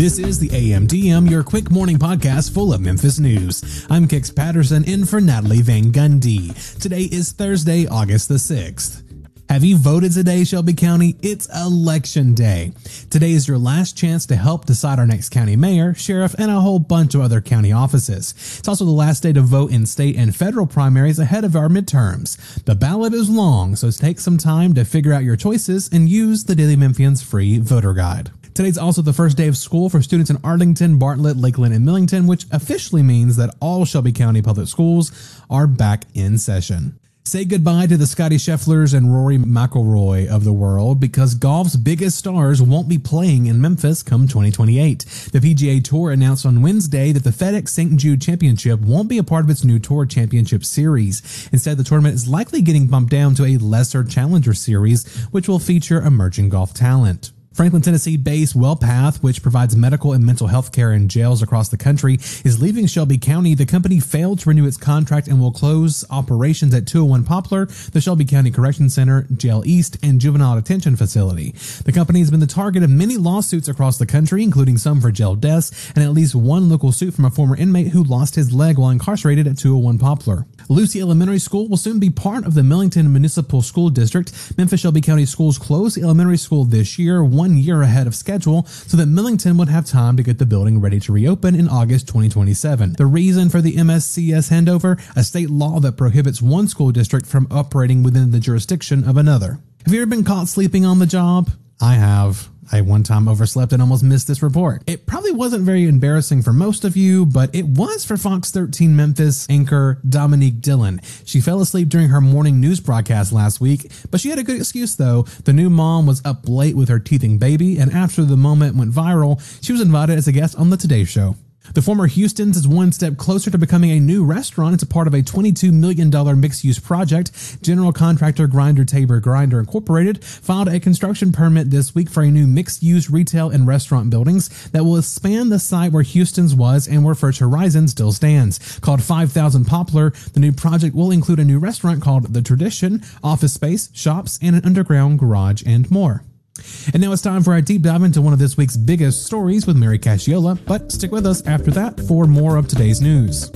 This is the AMDM, your quick morning podcast full of Memphis news. I'm Kix Patterson in for Natalie Van Gundy. Today is Thursday, August the 6th. Have you voted today, Shelby County? It's election day. Today is your last chance to help decide our next county mayor, sheriff, and a whole bunch of other county offices. It's also the last day to vote in state and federal primaries ahead of our midterms. The ballot is long, so take some time to figure out your choices and use the Daily Memphian's free voter guide. Today's also the first day of school for students in Arlington, Bartlett, Lakeland, and Millington, which officially means that all Shelby County public schools are back in session. Say goodbye to the Scotty Schefflers and Rory McIlroy of the world because golf's biggest stars won't be playing in Memphis come 2028. The PGA Tour announced on Wednesday that the FedEx St. Jude Championship won't be a part of its new Tour Championship Series. Instead, the tournament is likely getting bumped down to a lesser Challenger Series, which will feature emerging golf talent. Franklin, Tennessee-based WellPath, which provides medical and mental health care in jails across the country, is leaving Shelby County. The company failed to renew its contract and will close operations at 201 Poplar, the Shelby County Correction Center, Jail East, and Juvenile Detention Facility. The company has been the target of many lawsuits across the country, including some for jail deaths, and at least one local suit from a former inmate who lost his leg while incarcerated at 201 Poplar. Lucy Elementary School will soon be part of the Millington Municipal School District. Memphis Shelby County Schools closed the elementary school this year, 1 year ahead of schedule, so that Millington would have time to get the building ready to reopen in August 2027. The reason for the MSCS handover? A state law that prohibits one school district from operating within the jurisdiction of another. Have you ever been caught sleeping on the job? I have. I one time overslept and almost missed this report. It probably wasn't very embarrassing for most of you, but it was for Fox 13 Memphis anchor Dominique Dillon. She fell asleep during her morning news broadcast last week, but she had a good excuse though. The new mom was up late with her teething baby, and after the moment went viral, she was invited as a guest on the Today Show. The former Houston's is one step closer to becoming a new restaurant. It's a part of a $22 million mixed-use project. General contractor Grinder Tabor Grinder Incorporated filed a construction permit this week for a new mixed-use retail and restaurant buildings that will expand the site where Houston's was and where First Horizon still stands. Called 5000 Poplar, the new project will include a new restaurant called The Tradition, office space, shops, and an underground garage and more. And now it's time for our deep dive into one of this week's biggest stories with Mary Casciola, but stick with us after that for more of today's news.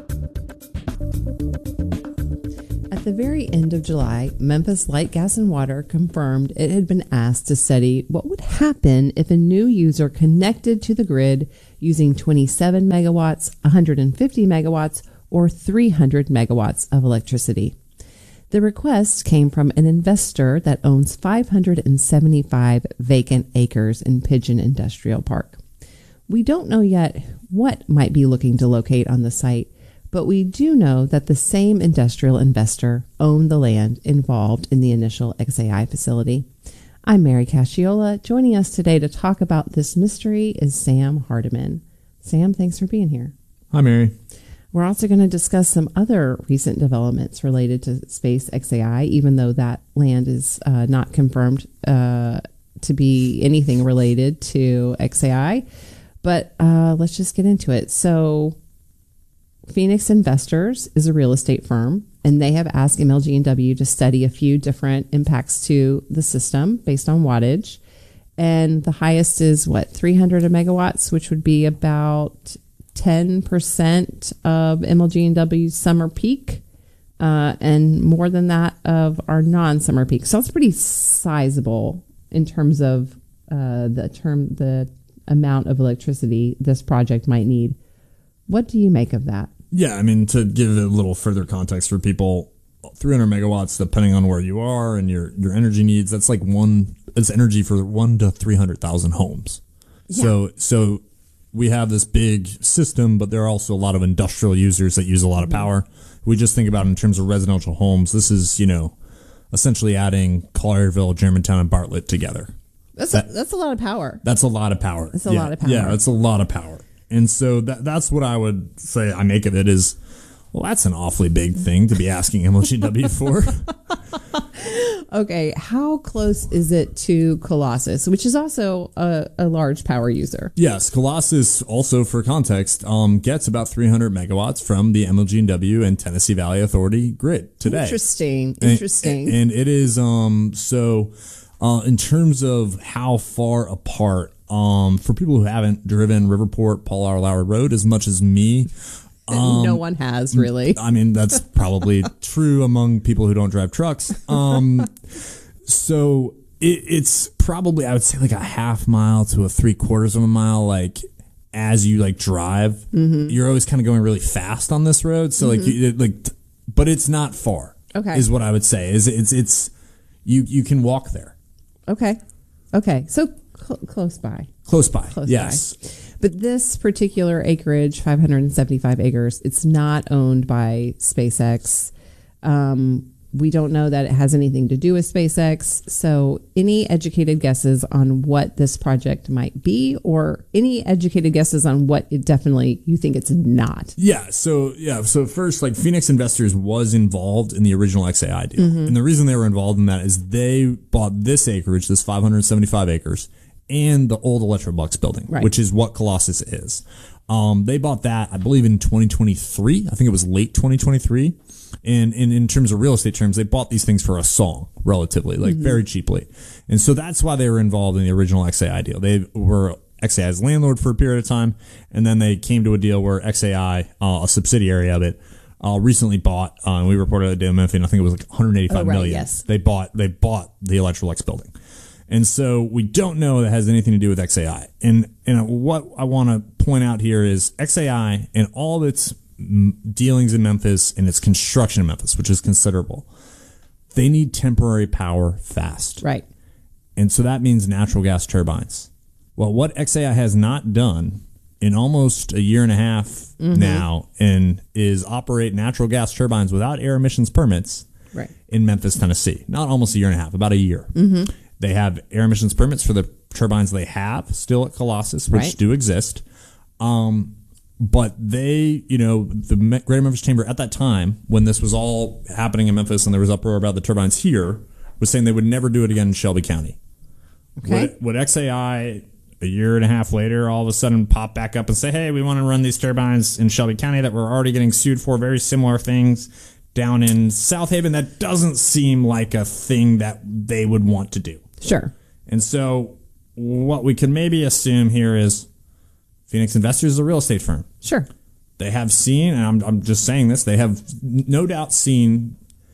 At the very end of July, Memphis Light, Gas, and Water confirmed it had been asked to study what would happen if a new user connected to the grid using 27 megawatts, 150 megawatts, or 300 megawatts of electricity. The request came from an investor that owns 575 vacant acres in Pigeon Industrial Park. We don't know yet what might be looking to locate on the site, but we do know that the same industrial investor owned the land involved in the initial XAI facility. I'm Mary Casciola. Joining us today to talk about this mystery is Sam Hardiman. Sam, thanks for being here. Hi, Mary. We're also going to discuss some other recent developments related to Space XAI, even though that land is not confirmed to be anything related to XAI. But let's just get into it. So Phoenix Investors is a real estate firm, and they have asked MLG&W to study a few different impacts to the system based on wattage. And the highest is, 300 megawatts, which would be about 10% of MLG&W's summer peak, and more than that of our non-summer peak. So it's pretty sizable in terms of the amount of electricity this project might need. What do you make of that? Yeah, I mean, to give a little further context for people, 300 megawatts, depending on where you are and your energy needs, that's like it's energy for 1 to 300,000 homes. Yeah. So we have this big system, but there are also a lot of industrial users that use a lot of power. We just think about it in terms of residential homes. This is, essentially adding Collierville, Germantown, and Bartlett together. That's a lot of power. That's a lot of power. It's a lot of power. Yeah, it's a lot of power. And so that's what I would say I make of it is, well, that's an awfully big thing to be asking MLG&W for. Okay, how close is it to Colossus, which is also a large power user? Yes, Colossus, also for context, gets about 300 megawatts from the MLG&W and Tennessee Valley Authority grid today. Interesting. And it is, in terms of how far apart For people who haven't driven Riverport Paul R. Lauer Road as much as me, no one has really. I mean, that's probably true among people who don't drive trucks. So it's probably, I would say, like a half mile to a 3/4 of a mile. Like as you like drive, you're always kind of going really fast on this road. So but it's not far. Okay, is what I would say. It's you can walk there. Okay, so close by. Close by. Yes. But this particular acreage, 575 acres, it's not owned by SpaceX. We don't know that it has anything to do with SpaceX. So any educated guesses on what this project might be, or any educated guesses on what it definitely you think it's not? So first, like Phoenix Investors was involved in the original XAI deal. And the reason they were involved in that is they bought this acreage, this 575 acres, and the old Electrolux building, which is what Colossus is. They bought that, I believe, in 2023. I think it was late 2023. And in terms of real estate terms, they bought these things for a song, relatively, like very cheaply. And so that's why they were involved in the original XAI deal. They were XAI's landlord for a period of time, and then they came to a deal where XAI, a subsidiary of it, recently bought, and we reported at Memphian, I think it was like $185 million. Yes. They bought the Electrolux building. And so we don't know that has anything to do with XAI. And what I want to point out here is XAI and all of its dealings in Memphis and its construction in Memphis, which is considerable, they need temporary power fast. Right. And so that means natural gas turbines. Well, what XAI has not done in almost a year and a half now and is operate natural gas turbines without air emissions permits in Memphis, Tennessee. Not almost a year and a half, about a year. They have air emissions permits for the turbines they have still at Colossus, which do exist. But they, the Greater Memphis Chamber at that time, when this was all happening in Memphis and there was uproar about the turbines here, was saying they would never do it again in Shelby County. Okay. Would XAI, a year and a half later, all of a sudden pop back up and say, hey, we want to run these turbines in Shelby County that we're already getting sued for very similar things down in South Haven? That doesn't seem like a thing that they would want to do. Sure. And so what we can maybe assume here is Phoenix Investors is a real estate firm. Sure. They have seen, and I'm just saying this, they have no doubt seen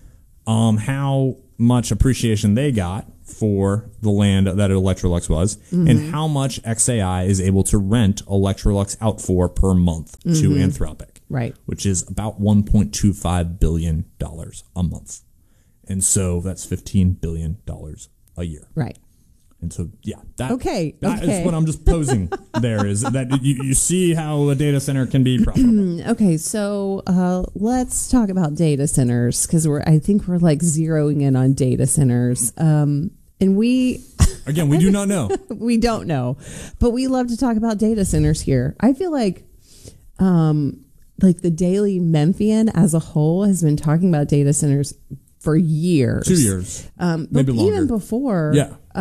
how much appreciation they got for the land that Electrolux was, and how much XAI is able to rent Electrolux out for per month to Anthropic. Right. Which is about $1.25 billion a month. And so that's $15 billion a year. Right. And so, that is what I'm just posing there, is that you see how a data center can be profitable. Okay, so let's talk about data centers, because I think we're like zeroing in on data centers. And we... Again, we do not know. We don't know. But we love to talk about data centers here. I feel like the Daily Memphian as a whole has been talking about data centers for years. 2 years. Maybe longer. Even before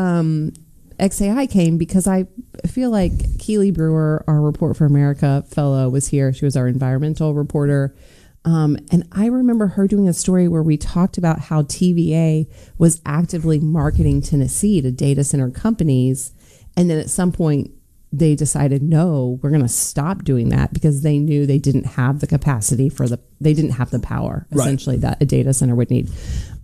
XAI came, because I feel like Keely Brewer, our Report for America fellow, was here. She was our environmental reporter. And I remember her doing a story where we talked about how TVA was actively marketing Tennessee to data center companies. And then at some point they decided, no, we're going to stop doing that, because they knew they didn't have the capacity they didn't have the power, essentially, that a data center would need.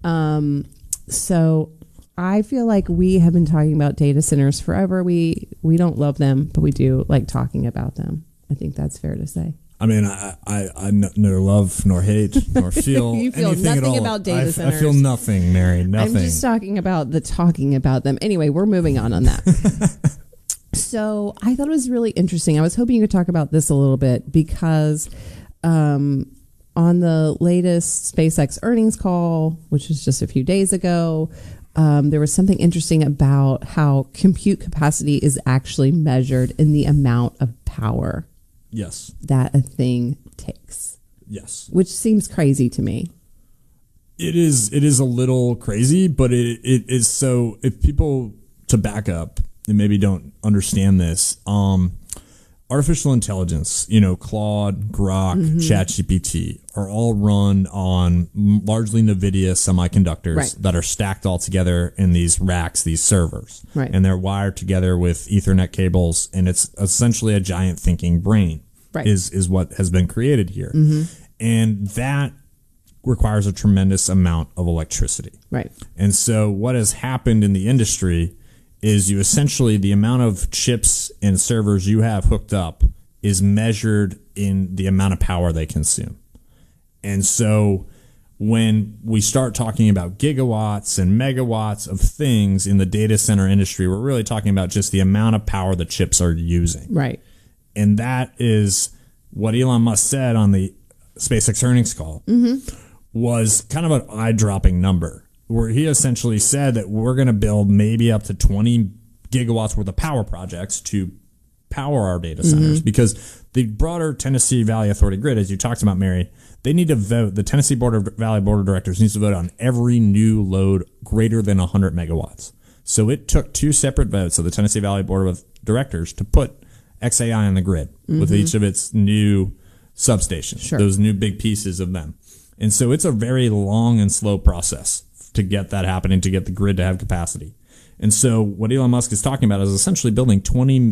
So I feel like we have been talking about data centers forever. We don't love them, but we do like talking about them. I think that's fair to say. I mean, I neither love nor hate nor feel you feel anything nothing at all. about data centers. I feel nothing, Mary. Nothing. I'm just talking about them. Anyway, we're moving on that. So I thought it was really interesting. I was hoping you could talk about this a little bit, because on the latest SpaceX earnings call, which was just a few days ago, there was something interesting about how compute capacity is actually measured in the amount of power that a thing takes. Yes. Which seems crazy to me. It is a little crazy, but it is. So if people, to back up and maybe don't understand this, artificial intelligence, you know, Claude, Grok, ChatGPT are all run on largely NVIDIA semiconductors that are stacked all together in these racks, these servers. Right. And they're wired together with Ethernet cables, and it's essentially a giant thinking brain is what has been created here. And that requires a tremendous amount of electricity. Right. And so what has happened in the industry is you essentially, the amount of chips and servers you have hooked up is measured in the amount of power they consume. And so when we start talking about gigawatts and megawatts of things in the data center industry, we're really talking about just the amount of power the chips are using. Right. And that is what Elon Musk said on the SpaceX earnings call was kind of an eye-dropping number, where he essentially said that we're going to build maybe up to 20 gigawatts worth of power projects to power our data centers, because the broader Tennessee Valley Authority grid, as you talked about, Mary, they need to vote. The Tennessee Valley Board of Directors needs to vote on every new load greater than 100 megawatts. So it took 2 separate votes of the Tennessee Valley Board of Directors to put XAI on the grid with each of its new substations, those new big pieces of them. And so it's a very long and slow process to get that happening, to get the grid to have capacity. And so what Elon Musk is talking about is essentially building 20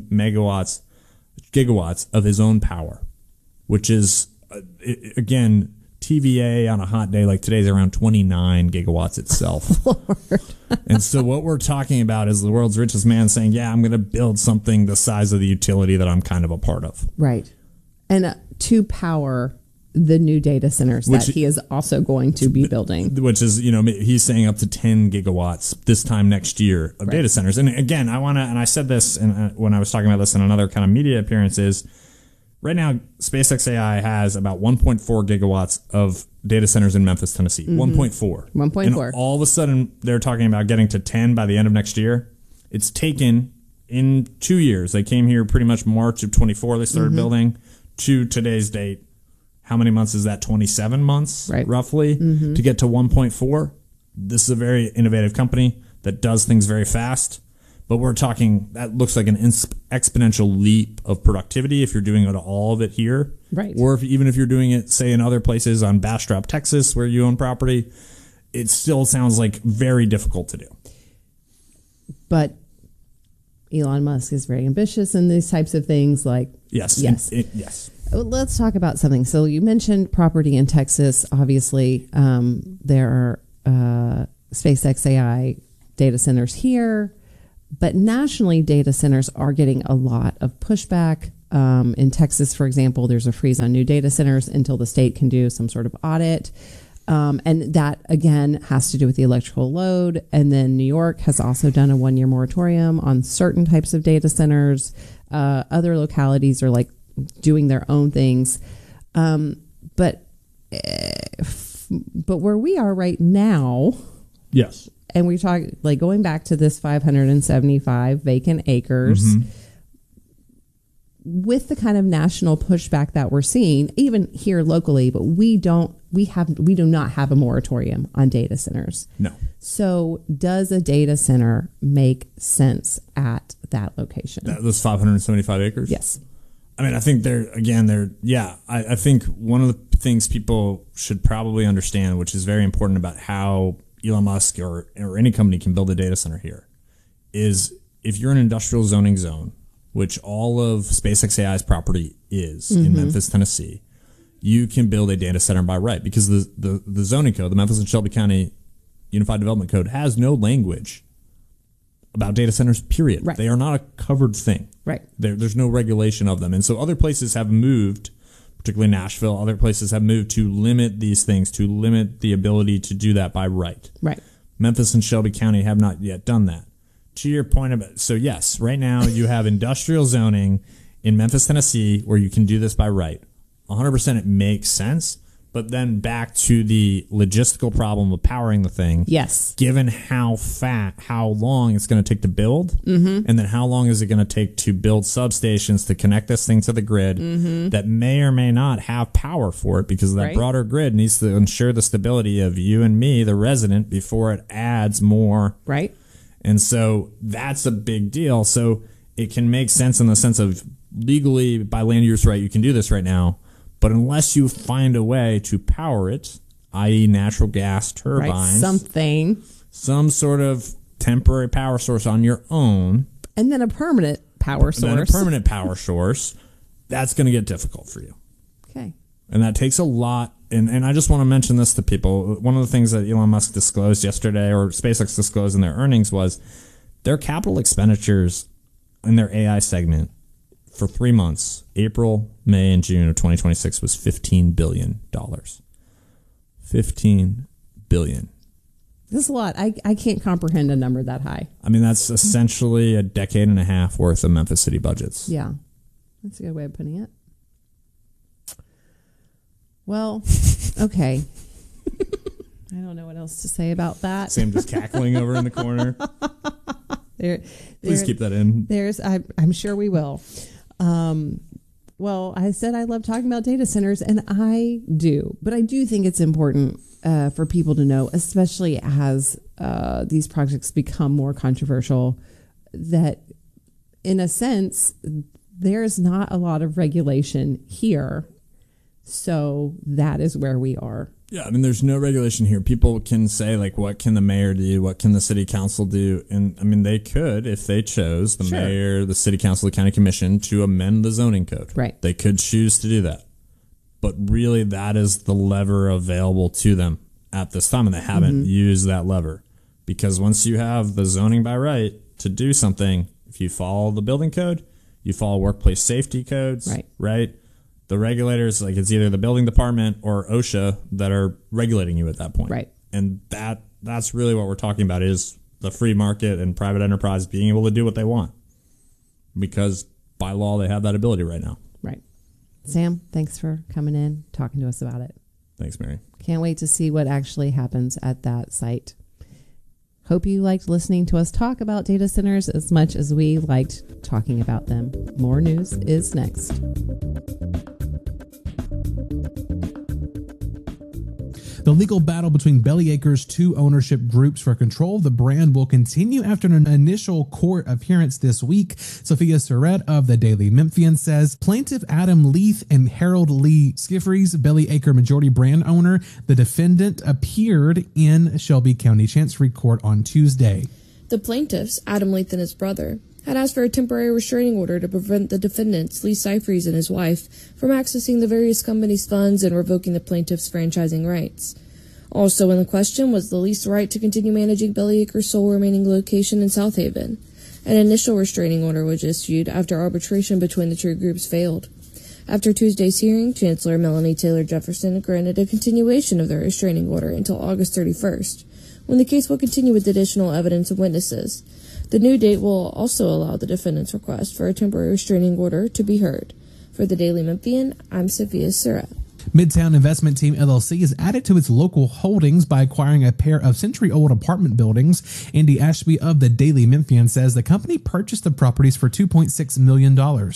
gigawatts of his own power, which is, again, TVA on a hot day like today is around 29 gigawatts itself. Lord. And so what we're talking about is the world's richest man saying, yeah, I'm going to build something the size of the utility that I'm kind of a part of. Right. And to power the new data centers that he is also going to be building. Which is, you know, he's saying up to 10 gigawatts this time next year of data centers. And again, I want to, and I said this when I was talking about this in another kind of media appearance, is right now, SpaceX AI has about 1.4 gigawatts of data centers in Memphis, Tennessee. 1.4. 1.4. And all of a sudden, they're talking about getting to 10 by the end of next year. It's taken in 2 years. They came here pretty much March of 24. They started building to today's date. How many months is that? 27 months, roughly, to get to 1.4. This is a very innovative company that does things very fast. But we're talking, that looks like an exponential leap of productivity if you're doing all of it here. Right. Or even if you're doing it, say, in other places on Bastrop, Texas, where you own property, it still sounds like very difficult to do. But Elon Musk is very ambitious in these types of things. Like, yes. Yes. Let's talk about something. So you mentioned property in Texas. Obviously, there are SpaceX AI data centers here, but nationally, data centers are getting a lot of pushback. In Texas, for example, there's a freeze on new data centers until the state can do some sort of audit. And that, again, has to do with the electrical load. And then New York has also done a 1-year moratorium on certain types of data centers. Other localities are like doing their own things. But where we are right now. Yes. And we talk like going back to this 575 vacant acres with the kind of national pushback that we're seeing, even here locally, but we do not have a moratorium on data centers. No. So does a data center make sense at that location? Those 575 acres? Yes. I mean, I think I think one of the things people should probably understand, which is very important about how Elon Musk or any company can build a data center here, is if you're an industrial zoning zone, which all of SpaceX AI's property is in Memphis, Tennessee, you can build a data center by right, because the zoning code, the Memphis and Shelby County Unified Development Code, has no language about data centers, period. Right. They are not a covered thing. Right. There's no regulation of them. And so other places have moved, particularly Nashville, other places have moved to limit these things, to limit the ability to do that by right. Right. Memphis and Shelby County have not yet done that. To your point about, so yes, right now you have industrial zoning in Memphis, Tennessee, where you can do this by right. 100% it makes sense. But then back to the logistical problem of powering the thing. Yes. Given how long it's going to take to build, and then how long is it going to take to build substations to connect this thing to the grid that may or may not have power for it, because that broader grid needs to ensure the stability of you and me, the resident, before it adds more. Right. And so that's a big deal. So it can make sense in the sense of legally by land use right, you can do this right now. But unless you find a way to power it, i.e. natural gas turbines, some sort of temporary power source on your own, and then a permanent power source, that's going to get difficult for you. Okay. And that takes a lot. And I just want to mention this to people. One of the things that Elon Musk disclosed yesterday, or SpaceX disclosed in their earnings, was their capital expenditures in their AI segment for 3 months, April, May, and June of 2026, was $15 billion. $15 billion. This is a lot. I can't comprehend a number that high. I mean, that's essentially a decade and a half worth of Memphis City budgets. Yeah. That's a good way of putting it. Well, okay. I don't know what else to say about that. Sam just cackling over in the corner. Please keep that in. I'm sure we will. Well, I said I love talking about data centers, and I do. But I do think it's important for people to know, especially as these projects become more controversial, that in a sense, there's not a lot of regulation here. So that is where we are. Yeah, I mean, there's no regulation here. People can say, like, what can the mayor do? What can the city council do? And, I mean, they could, if they chose, the mayor, the city council, the county commission, to amend the zoning code. Right. They could choose to do that. But really, that is the lever available to them at this time, and they haven't used that lever. Because once you have the zoning by right to do something, if you follow the building code, you follow workplace safety codes, right? The regulators, like it's either the building department or OSHA that are regulating you at that point. Right. And that's really what we're talking about, is the free market and private enterprise being able to do what they want. Because by law, they have that ability right now. Right. Sam, thanks for coming in, talking to us about it. Thanks, Mary. Can't wait to see what actually happens at that site. Hope you liked listening to us talk about data centers as much as we liked talking about them. More news is next. The legal battle between Bellyacre's two ownership groups for control of the brand will continue after an initial court appearance this week. Sophia Surratt of the Daily Memphian says plaintiff Adam Leith and Harold Lee Skifries, Bellyacre majority brand owner, the defendant, appeared in Shelby County Chancery Court on Tuesday. The plaintiffs, Adam Leith and his brother, had asked for a temporary restraining order to prevent the defendants, Lee Skifries and his wife, from accessing the various companies' funds and revoking the plaintiffs' franchising rights. Also in the question was the lease right to continue managing Bellyacre's sole remaining location in South Haven. An initial restraining order was issued after arbitration between the two groups failed. After Tuesday's hearing, Chancellor Melanie Taylor Jefferson granted a continuation of the restraining order until August 31st, when the case will continue with additional evidence and witnesses. The new date will also allow the defendant's request for a temporary restraining order to be heard. For the Daily Memphian, I'm Sophia Surratt. Midtown Investment Team LLC is added to its local holdings by acquiring a pair of century-old apartment buildings. Andy Ashby of the Daily Memphian says the company purchased the properties for $2.6 million.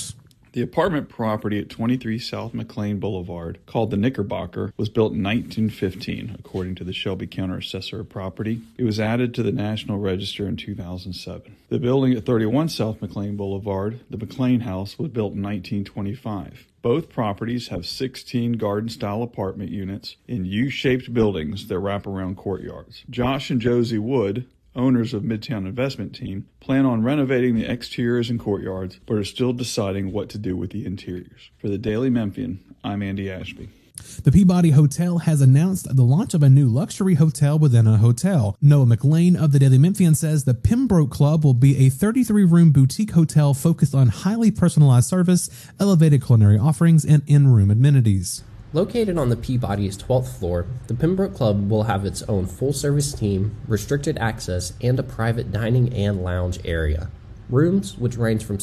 The apartment property at 23 South McLean Boulevard, called the Knickerbocker, was built in 1915, according to the Shelby County Assessor of Property. It was added to the National Register in 2007. The building at 31 South McLean Boulevard, the McLean House, was built in 1925. Both properties have 16 garden-style apartment units in U-shaped buildings that wrap around courtyards. Josh and Josie Wood, owners of Midtown Investment Team, plan on renovating the exteriors and courtyards, but are still deciding what to do with the interiors. For the Daily Memphian, I'm Andy Ashby. The Peabody Hotel has announced the launch of a new luxury hotel within a hotel. Noah McLean of the Daily Memphian says the Pembroke Club will be a 33-room boutique hotel focused on highly personalized service, elevated culinary offerings, and in-room amenities. Located on the Peabody's 12th floor, the Pembroke Club will have its own full-service team, restricted access, and a private dining and lounge area. Rooms, which range from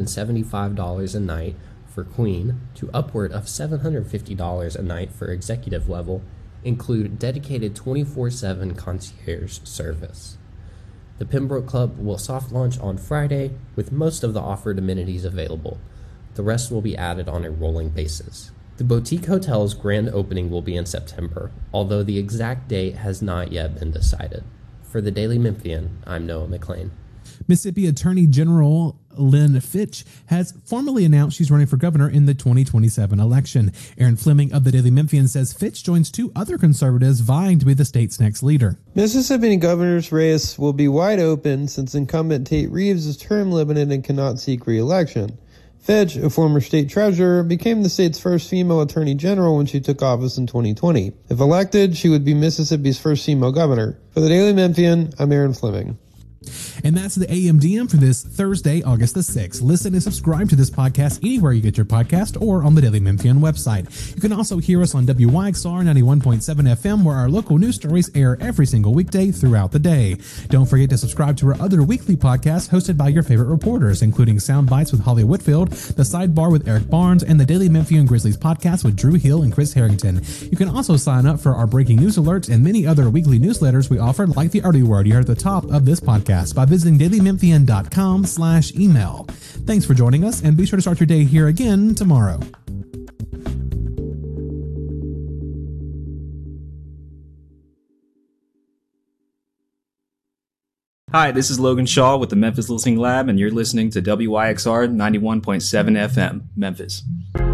$675 a night for queen to upward of $750 a night for executive level, include dedicated 24/7 concierge service. The Pembroke Club will soft launch on Friday, with most of the offered amenities available. The rest will be added on a rolling basis. The boutique hotel's grand opening will be in September, although the exact date has not yet been decided. For the Daily Memphian, I'm Noah McLean. Mississippi Attorney General Lynn Fitch has formally announced she's running for governor in the 2027 election. Aaron Fleming of the Daily Memphian says Fitch joins two other conservatives vying to be the state's next leader. Mississippi governor's race will be wide open since incumbent Tate Reeves is term limited and cannot seek re-election. Fitch, a former state treasurer, became the state's first female attorney general when she took office in 2020. If elected, she would be Mississippi's first female governor. For the Daily Memphian, I'm Aaron Fleming. And that's the AMDM for this Thursday, August the 6th. Listen and subscribe to this podcast anywhere you get your podcast or on the Daily Memphian website. You can also hear us on WYXR 91.7 FM, where our local news stories air every single weekday throughout the day. Don't forget to subscribe to our other weekly podcasts hosted by your favorite reporters, including Sound Bites with Holly Whitfield, The Sidebar with Eric Barnes, and the Daily Memphian Grizzlies podcast with Drew Hill and Chris Harrington. You can also sign up for our breaking news alerts and many other weekly newsletters we offer, like the Early Word you heard at the top of this podcast, by visiting dailymemphian.com/email. Thanks for joining us, and be sure to start your day here again tomorrow. Hi, this is Logan Shaw with the Memphis Listening Lab, and you're listening to WYXR 91.7 FM, Memphis.